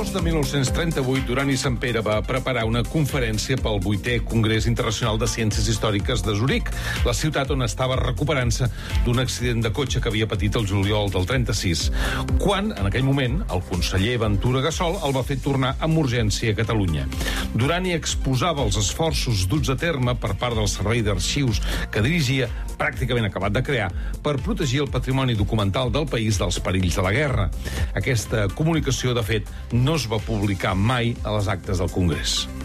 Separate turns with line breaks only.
L'agost de 1938, Duran i Sempere va preparar una conferència pel 8è Congrés Internacional de Ciències Històriques de Zuric, la ciutat on estava recuperant-se d'un accident de cotxe que havia patit el juliol del 36, quan, en aquell moment, el conseller Ventura Gassol el va fer tornar amb urgència a Catalunya. Duran hi exposava els esforços duts a terme per part del Servei d'Arxius que dirigia, pràcticament acabat de crear, per protegir el patrimoni documental del país dels perills de la guerra. Aquesta comunicació, de fet, no es va publicar mai a les actes del Congrés.